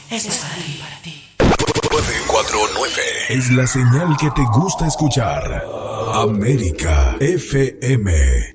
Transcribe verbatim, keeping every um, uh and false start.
Esto es para ti, para ti. nueve cuatro nueve es la señal que te gusta escuchar. América F M.